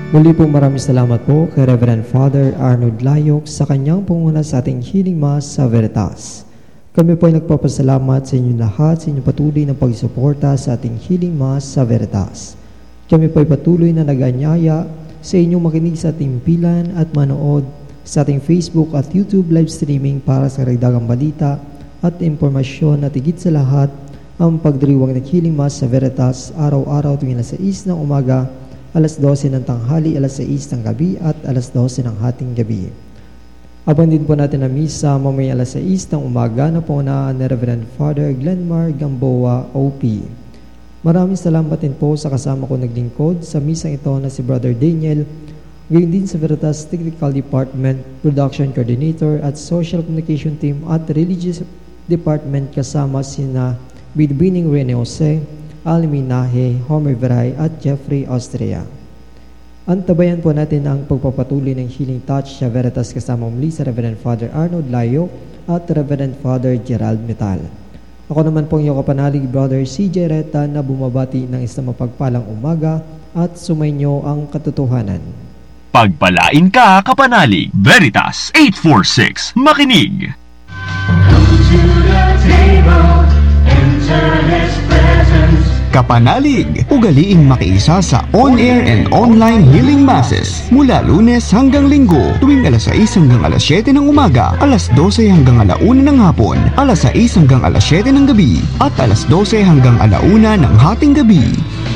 Muli po maraming salamat po kay Reverend Father Arnold Layok sa kanyang pangunguna sa ating Healing Mass sa Veritas. Kami po ay nagpapasalamat sa inyong lahat sa inyong patuloy na pagsuporta sa ating Healing Mass sa Veritas. Kami po ay patuloy na nag-anyaya sa inyong makinig sa ating pilan at manood sa ating Facebook at YouTube live streaming para sa karagdagang balita at impormasyon at higit sa lahat ang pagdiriwang ng Healing Mass sa Veritas araw-araw tuwing alas 6 ng umaga, alas 12 ng tanghali, alas 6 ng gabi at alas 12 ng hating gabi. Abang din po natin ang misa mamaya alas 6 ng umaga na pangunahan ni Reverend Father Glenmar Gamboa, OP. Maraming salamat din po sa kasama ko naglingkod sa misang ito na si Brother Daniel, gayon din sa Veritas Technical Department, Production Coordinator at Social Communication Team at Religious Department kasama sina Bidbining Rene Jose, Alminahe, Homer Veray at Jeffrey Austria. Antabayan po natin ang pagpapatuloy ng Healing Touch sa Veritas kasama muli sa Reverend Father Arnold Layok at Reverend Father Gerald Metal. Ako naman pong iyong kapanalig, Brother CJ Reta, na bumabati ng isang mapagpalang umaga at sumainyo ang katotohanan. Pagpalain ka, kapanalig. Veritas 846, makinig. Come to the table, enter His presence. Kapanalig, ugaliing makiisa sa on-air and online healing masses mula Lunes hanggang Linggo tuwing alas 6 hanggang alas 7 ng umaga, alas 12 hanggang alauna ng hapon, alas 6 hanggang alas 7 ng gabi, at alas 12 hanggang alauna ng hating gabi.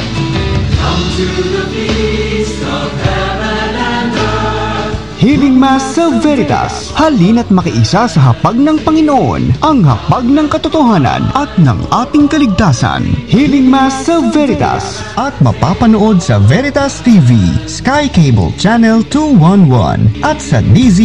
Come to the feast of heaven and earth. Healing Mass sa Veritas. Halina't makiisa sa hapag ng Panginoon, ang hapag ng katotohanan at ng ating kaligtasan. Healing Mass sa Veritas. At mapapanood sa Veritas TV, Sky Cable Channel 211 at sa DZ